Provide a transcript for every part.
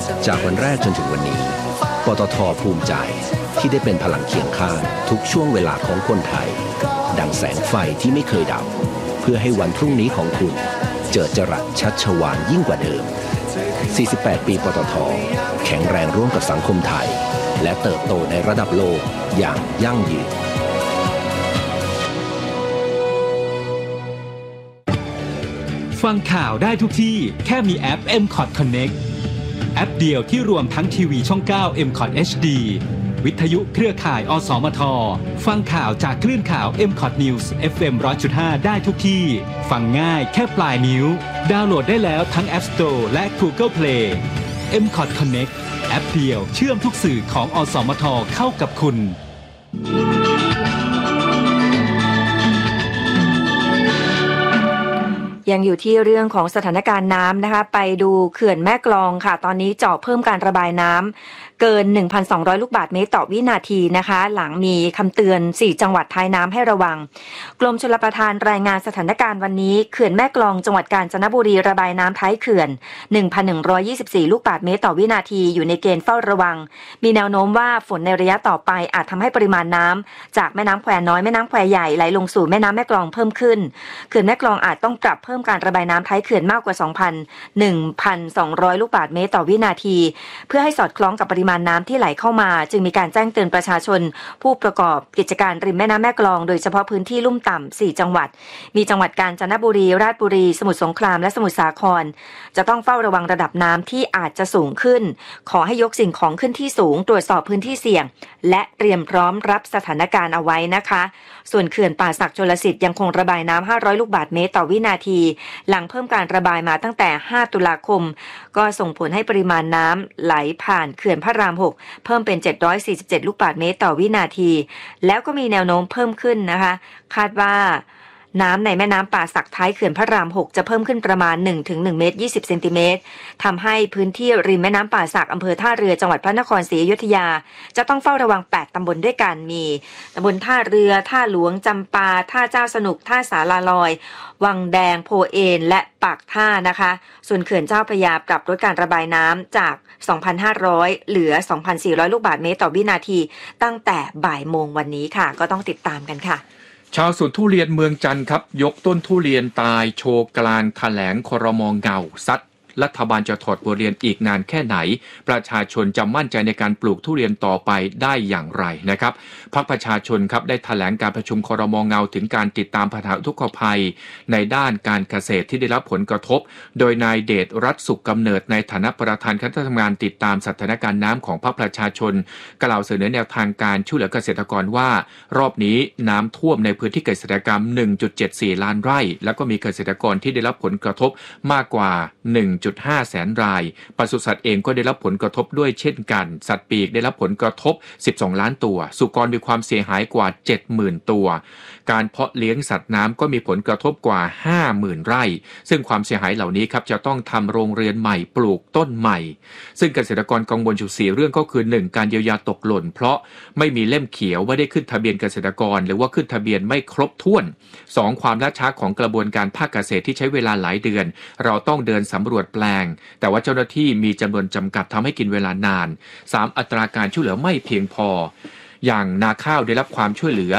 จากวันแรกจนถึงวันนี้ปตท.ภูมิใจที่ได้เป็นพลังเคียงข้างทุกช่วงเวลาของคนไทยดังแสงไฟที่ไม่เคยดับเพื่อให้วันพรุ่งนี้ของคุณเจิดจรัสชัชวาลยิ่งกว่าเดิม48 ปีปตท.แข็งแรงร่วมกับสังคมไทยและเติบโตในระดับโลกอย่างยั่งยืนฟังข่าวได้ทุกที่แค่มีแอป MCOT Connect แอปเดียวที่รวมทั้งทีวีช่อง 9 MCOT HD วิทยุเครือข่ายอสมทฟังข่าวจากคลื่นข่าว MCOT News FM 100.5 ได้ทุกที่ฟังง่ายแค่ปลายนิ้วดาวน์โหลดได้แล้วทั้ง App Store และ Google Play MCOT Connect แอปเดียวเชื่อมทุกสื่อของอสมทเข้ากับคุณยังอยู่ที่เรื่องของสถานการณ์น้ำนะคะไปดูเขื่อนแม่กลองค่ะตอนนี้เจาะเพิ่มการระบายน้ำเกิน 1,200 ลูกบาศก์เมตรต่อวินาทีนะคะหลังมีคำเตือน4จังหวัดท้ายน้ำให้ระวังกรมชลประทานรายงานสถานการณ์วันนี้เขื่อนแม่กลองจังหวัดกาญจนบุรีระบายน้ำท้ายเขื่อน 1,124 ลูกบาศก์เมตรต่อวินาทีอยู่ในเกณฑ์เฝ้าระวังมีแนวโน้มว่าฝนในระยะต่อไปอาจทำให้ปริมาณน้ำจากแม่น้ำแควน้อยแม่น้ำแควใหญ่ไหลลงสู่แม่น้ำแม่กลองเพิ่มขึ้นเขื่อนแม่กลองอาจต้องปรับเพิ่มการระบายน้ำท้ายเขื่อนมากกว่า 1,200 ลูกบาศก์เมตรต่อวินาทีเพื่อให้สอดคล้องกับปริมาณน้ำที่ไหลเข้ามาจึงมีการแจ้งเตือนประชาชนผู้ประกอบกิจการริมแม่น้ำแม่กลองโดยเฉพาะพื้นที่ลุ่มต่ำ4จังหวัดมีจังหวัดกาญจนบุรีราชบุรีสมุทรสงครามและสมุทรสาครจะต้องเฝ้าระวังระดับน้ำที่อาจจะสูงขึ้นขอให้ยกสิ่งของขึ้นที่สูงตรวจสอบพื้นที่เสี่ยงและเตรียมพร้อมรับสถานการณ์เอาไว้นะคะส่วนเขื่อนป่าสักชลสิทธิ์ยังคงระบายน้ำ500ลูกบาศก์เมตรต่อวินาทีหลังเพิ่มการระบายมาตั้งแต่5ตุลาคมก็ส่งผลให้ปริมาณน้ำไหลผ่านเขื่อนพระราม6เพิ่มเป็น747ลูกบาศก์เมตรต่อวินาทีแล้วก็มีแนวโน้มเพิ่มขึ้นนะคะคาดว่าน้ำในแม่น้ำป่าสักท้ายเขื่อนพระราม6จะเพิ่มขึ้นประมาณ 1-1 เมตร 20 เซนติเมตรทำให้พื้นที่ริมแม่น้ำป่าสักอำเภอท่าเรือจังหวัดพระนครศรีอยุธยาจะต้องเฝ้าระวัง8ตำบลด้วยกันมีตำบลท่าเรือท่าหลวงจำปาท่าเจ้าสนุกท่าสาลาลอยวังแดงโพเอนและปากท่านะคะส่วนเขื่อนเจ้าพระยาปรับลดการระบายน้ำจาก 2,500 เหลือ 2,400 ลูกบาศก์เมตรต่อวินาทีตั้งแต่บ่ายโมงวันนี้ค่ะก็ต้องติดตามกันค่ะชาวสวนทุเรียนเมืองจันทร์ครับยกต้นทุเรียนตายโชว์กลางแถลงครม.เงาซัดรัฐบาลจะถอดบทเรียนอีกนานแค่ไหนประชาชนจะมั่นใจในการปลูกทุเรียนต่อไปได้อย่างไรนะครับพรรคประชาชนครับได้แถลงการประชุมครม.เงาถึงการติดตามปัญหาอุทกภัยในด้านการเกษตรที่ได้รับผลกระทบโดยนายเดชรัตน์สุขกำเนิดในฐานะประธานคณะทำงานติดตามสถานการณ์น้ำของพรรคประชาชนกล่าวเสนอแนวทางการช่วยเหลือเกษตรกรว่ารอบนี้น้ำท่วมในพื้นที่เกษตรกรรม 1.74 ล้านไร่แล้วก็มีเกษตรกรที่ได้รับผลกระทบมากกว่า 1.5 แสนรายปศุสัตว์เองก็ได้รับผลกระทบด้วยเช่นกันสัตว์ปีกได้รับผลกระทบ12ล้านตัวสุกรมีความเสียหายกว่า 70,000 ตัวการเพาะเลี้ยงสัตว์น้ำก็มีผลกระทบกว่า 50,000 ไร่ซึ่งความเสียหายเหล่านี้ครับจะต้องทำโรงเรือนใหม่ปลูกต้นใหม่ซึ่งเกษตรกรกังวลอยู่4เรื่องก็คือ 1. การเยียวยาตกหล่นเพราะไม่มีเล่มเขียวว่าได้ขึ้นทะเบียนเกษตรกรหรือว่าขึ้นทะเบียนไม่ครบถ้วน 2. ความล่าช้าของกระบวนการภาคเกษตรที่ใช้เวลาหลายเดือนเราต้องเดินสำรวจแปลงแต่ว่าเจ้าหน้าที่มีจำนวนจำกัดทำให้กินเวลานาน 3. อัตราการช่วยเหลือไม่เพียงพออย่างนาข้าวได้รับความช่วยเหลือ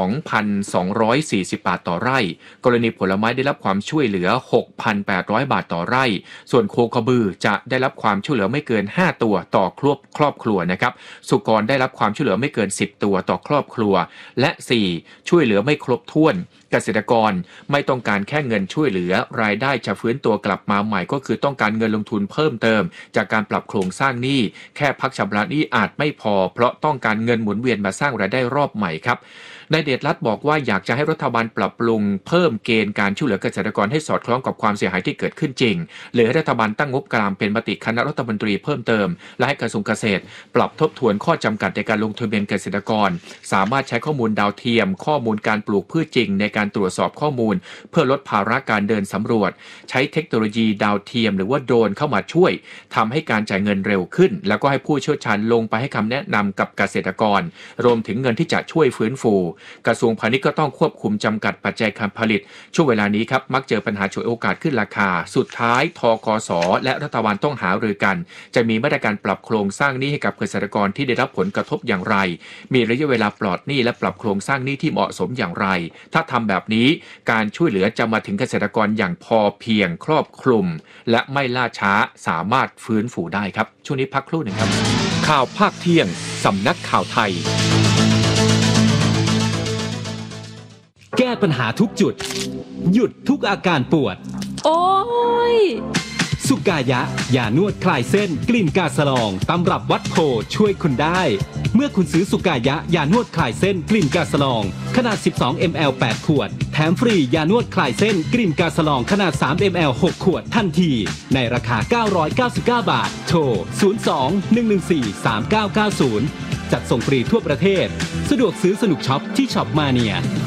2,240 บาทต่อไร่กรณีผลไม้ได้รับความช่วยเหลือ 6,800 บาทต่อไร่ส่วนโคกระบือจะได้รับความช่วยเหลือไม่เกิน5ตัวต่อครอบครัวนะครับสุกรได้รับความช่วยเหลือไม่เกิน10ตัวต่อครอบครัวและ 4. ช่วยเหลือไม่ครบถ้วนเกษตรกรไม่ต้องการแค่เงินช่วยเหลือรายได้จะฟื้นตัวกลับมาใหม่ก็คือต้องการเงินลงทุนเพิ่มเติมจากการปรับโครงสร้างหนี้แค่พักชำระหนี้อาจไม่พอเพราะต้องการเงินหมุนเวียนมาสร้างรายได้รอบใหม่ครับนายเดชรัตน์บอกว่าอยากจะให้รัฐบาลปรับปรุงเพิ่มเกณฑ์การช่วยเหลือเกษตรกรให้สอดคล้องกับความเสียหายที่เกิดขึ้นจริงหรือให้รัฐบาลตั้งงบกลางเป็นมติคณะรัฐมนตรีเพิ่มเติมและให้กระทรวงเกษตรปรับทบทวนข้อจำกัดในการลงทะเบียนเกษตรกรสามารถใช้ข้อมูลดาวเทียมข้อมูลการปลูกพืชจริงในการตรวจสอบข้อมูลเพื่อลดภาระการเดินสำรวจใช้เทคโนโลยีดาวเทียมหรือว่าโดรนเข้ามาช่วยทำให้การจ่ายเงินเร็วขึ้นแล้วก็ให้ผู้เชี่ยวชาญลงไปให้คำแนะนำกับเกษตรกรรวมถึงเงินที่จะช่วยฟื้นฟูกระทรวงพาณิชย์ก็ต้องควบคุมจำกัดปัจจัยการผลิตช่วงเวลานี้ครับมักเจอปัญหาฉวยโอกาสขึ้นราคาสุดท้ายธกส.และรัฐบาลต้องหารือกันจะมีมาตรการปรับโครงสร้างหนี้ให้กับเกษตรกรที่ได้รับผลกระทบอย่างไรมีระยะเวลาปลอดหนี้และปรับโครงสร้างหนี้ที่เหมาะสมอย่างไรถ้าทำแบบนี้การช่วยเหลือจะมาถึงเกษตรกรอย่างพอเพียงครอบคลุมและไม่ล่าช้าสามารถฟื้นฟูได้ครับช่วงนี้พักครู่หนึ่งครับข่าวภาคเที่ยงสำนักข่าวไทยแก้ปัญหาทุกจุดหยุดทุกอาการปวดโอ้ยสุกายะยานวดคลายเส้นกลิ่นกาสลองตำรับวัดโพช่วยคุณได้เมื่อคุณซื้อสุกายะยานวดคลายเส้นกลิ่นกาสลองขนาด12 ml 8 ขวดแถมฟรียานวดคลายเส้นกลิ่นกาสลองขนาด3 ml 6 ขวดทันทีในราคา999 บาทโทร02-114-3990จัดส่งฟรีทั่วประเทศสะดวกซื้อสนุกช็อปที่ช็อปมาเนีย